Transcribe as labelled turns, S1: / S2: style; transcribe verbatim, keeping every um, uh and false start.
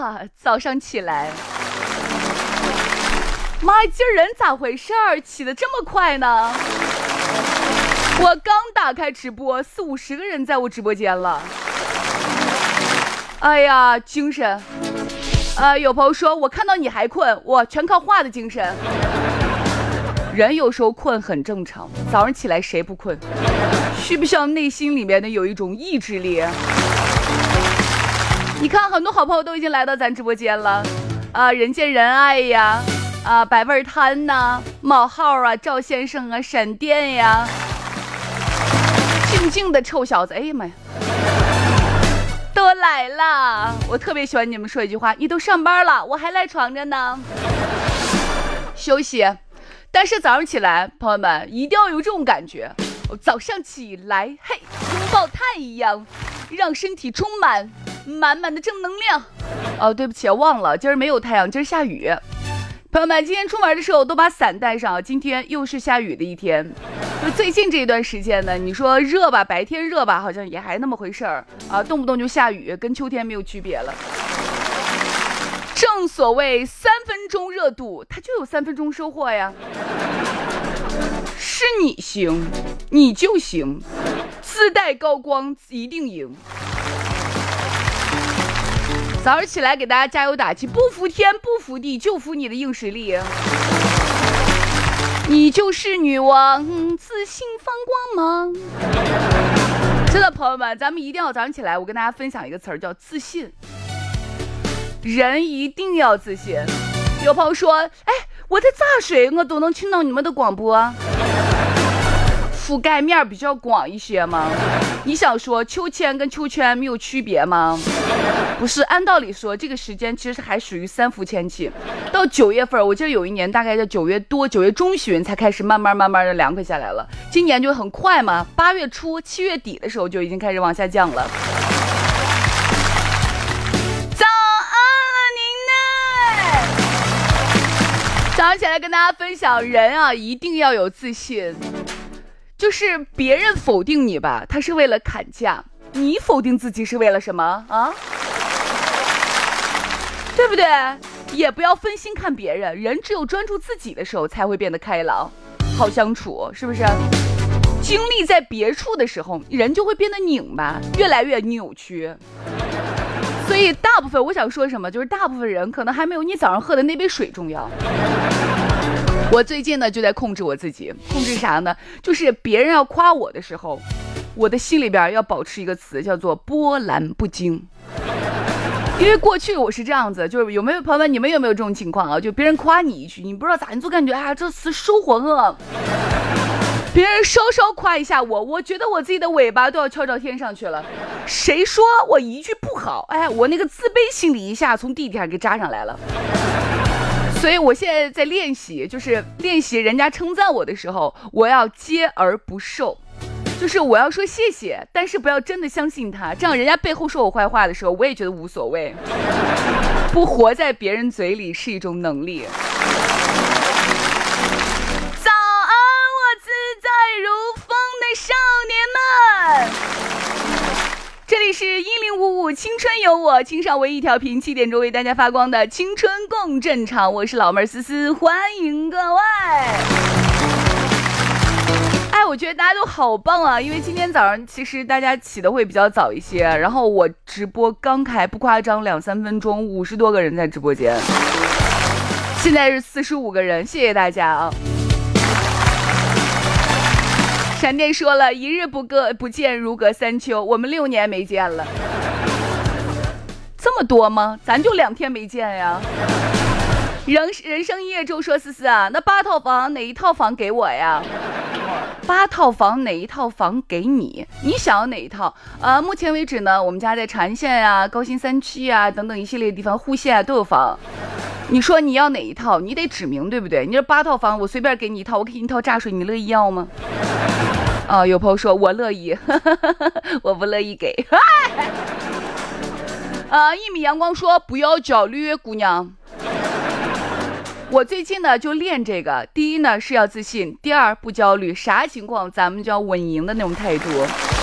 S1: 啊，早上起来，妈，今儿人咋回事儿？起得这么快呢？我刚打开直播，四五十个人在我直播间了。哎呀，精神！呃，有朋友说，我看到你还困，我全靠画的精神。人有时候困很正常，早上起来谁不困？需不需要内心里面的有一种意志力？你看，很多好朋友都已经来到咱直播间了，啊、呃，人见人爱呀，啊、呃，百味摊呐，冒号啊，赵先生啊，闪电呀，静静的臭小子，哎呀妈呀，都来了！我特别喜欢你们说一句话：你都上班了，我还赖床着呢，休息。但是早上起来，朋友们一定要有这种感觉，早上起来，嘿，拥抱太阳，让身体充满满满的正能量。哦，对不起，忘了，今儿没有太阳，今儿下雨。朋友们，今天出门的时候都把伞带上，今天又是下雨的一天。就最近这一段时间呢，你说热吧，白天热吧，好像也还那么回事儿啊，动不动就下雨，跟秋天没有区别了。正所谓三分钟热度，它就有三分钟收获呀。是你行，你就行，自带高光一定赢。早上起来给大家加油打气，不服天不服地，就服你的硬实力。你就是女王，自信放光芒。真的，朋友们，咱们一定要早上起来，我跟大家分享一个词儿，叫自信。人一定要自信。有朋友说，哎，我在咋水我都能听到你们的广播，覆盖面比较广一些吗？你想说秋千跟秋千没有区别吗？不是，按道理说这个时间其实还属于三伏天气，到九月份，我记得有一年大概在九月多九月中旬才开始慢慢慢慢的凉快下来了，今年就很快嘛，八月初七月底的时候就已经开始往下降了。早上起来跟大家分享，人啊一定要有自信，就是别人否定你吧，他是为了砍价，你否定自己是为了什么啊？对不对？也不要分心看别人，人只有专注自己的时候才会变得开朗，好相处，是不是？精力在别处的时候，人就会变得拧巴，越来越扭曲。所以大部分我想说什么，就是大部分人可能还没有你早上喝的那杯水重要。我最近呢就在控制我自己，控制啥呢？就是别人要夸我的时候，我的心里边要保持一个词，叫做波澜不惊。因为过去我是这样子，就是有没有朋友们，你们有没有这种情况啊？就别人夸你一句，你不知道咋，你就感觉啊这词收获我。别人稍稍夸一下我，我觉得我自己的尾巴都要翘到天上去了。谁说我一句不好，哎，我那个自卑心理一下从地底下给扎上来了。所以我现在在练习，就是练习人家称赞我的时候，我要接而不受，就是我要说谢谢，但是不要真的相信他，这样人家背后说我坏话的时候，我也觉得无所谓。不活在别人嘴里是一种能力。如风的少年们，这里是一零五五青春有我，青少为一条频，七点钟为大家发光的青春共振场，我是老妹儿思思，欢迎各位。哎，我觉得大家都好棒啊，因为今天早上其实大家起的会比较早一些，然后我直播刚开，不夸张，两三分钟五十多个人在直播间，现在是四十五个人，谢谢大家啊。闪电说了，一日不隔不见如隔三秋，我们六年没见了。这么多吗？咱就两天没见呀。人人生一夜周说，思思啊，那八套房哪一套房给我呀？八套房哪一套房给你？你想要哪一套？呃，目前为止呢，我们家在长安县啊、高新三区啊等等一系列地方，户县啊都有房。你说你要哪一套？你得指明，对不对？你这八套房，我随便给你一套，我给你一套炸水，你乐意要吗？哦，有朋友说我乐意，呵呵呵，我不乐意给。啊，一米阳光说不要焦虑，姑娘。我最近呢就练这个，第一呢是要自信，第二不焦虑，啥情况咱们就要稳赢的那种态度。